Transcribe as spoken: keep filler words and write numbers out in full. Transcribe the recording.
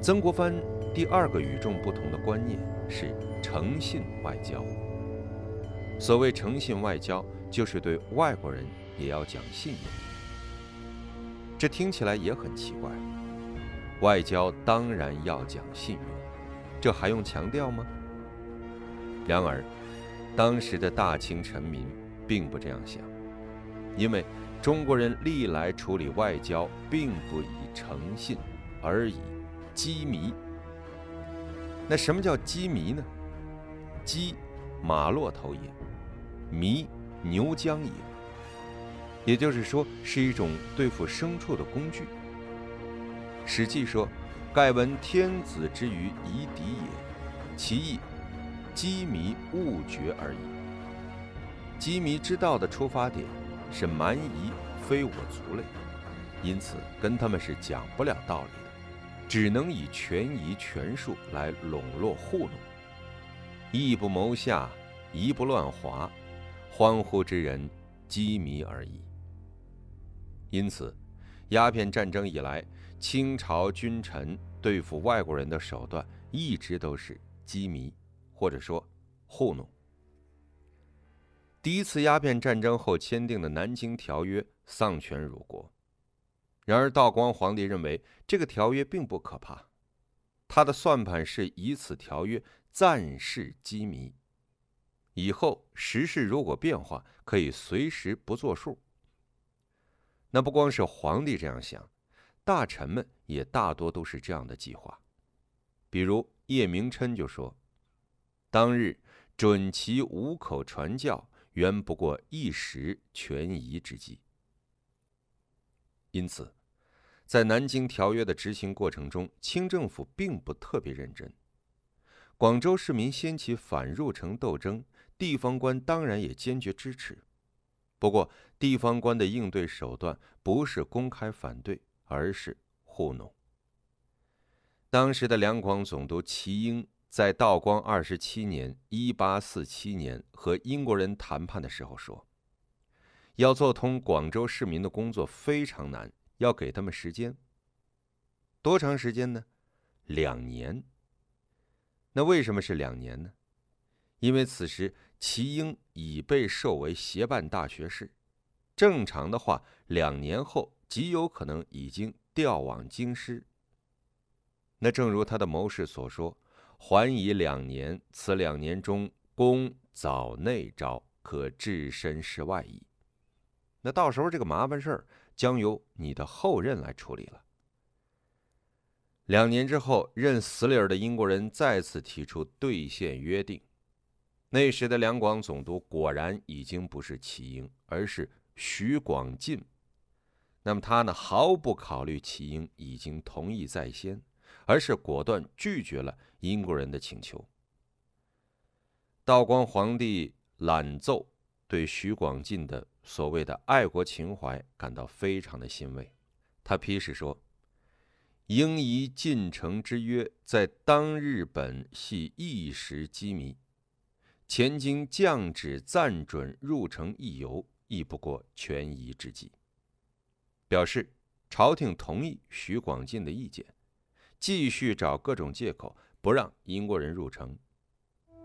曾国藩第二个与众不同的观念是诚信外交。所谓诚信外交，就是对外国人也要讲信用。这听起来也很奇怪，外交当然要讲信用，这还用强调吗？然而，当时的大清臣民并不这样想，因为中国人历来处理外交并不以诚信，而以机密。那什么叫机密呢？机，马骆头也；迷，牛犟也。也就是说，是一种对付牲畜的工具。史记说：“盖闻天子之于夷狄也，其意机密勿绝而已。”机密之道的出发点是蛮夷非我族类，因此跟他们是讲不了道理的，只能以权宜权术来笼络糊弄。义不谋下，夷不乱华，欢呼之人机密而已。因此，鸦片战争以来，清朝君臣对付外国人的手段一直都是机密，或者说糊弄。第一次鸦片战争后签订的《南京条约》丧权辱国，然而道光皇帝认为这个条约并不可怕，他的算盘是以此条约暂时机密，以后时事如果变化，可以随时不作数。那不光是皇帝这样想，大臣们也大多都是这样的计划。比如叶明琛就说：“当日准其五口传教，原不过一时权宜之计。”因此，在南京条约的执行过程中，清政府并不特别认真。广州市民掀起反入城斗争，地方官当然也坚决支持。不过，地方官的应对手段不是公开反对，而是糊弄。当时的两广总督齐英在道光二十七年（一八四七年）和英国人谈判的时候说：“要做通广州市民的工作非常难，要给他们时间。多长时间呢？两年。”那为什么是两年呢？因为此时齐英已被授为协办大学士，正常的话，两年后极有可能已经调往京师。那正如他的谋士所说：“还以两年，此两年中，公早内招，可置身事外矣。”那到时候这个麻烦事儿将由你的后任来处理了。两年之后，认死理儿的英国人再次提出兑现约定。那时的两广总督果然已经不是齐英，而是徐广进。那么他呢，毫不考虑齐英已经同意在先，而是果断拒绝了英国人的请求。道光皇帝览奏对徐广进的所谓的爱国情怀感到非常的欣慰，他批示说：“应宜进城之约，在当日本系一时机密，前经降旨暂准入城一游，亦不过权宜之计。”表示朝廷同意徐广进的意见，继续找各种借口不让英国人入城，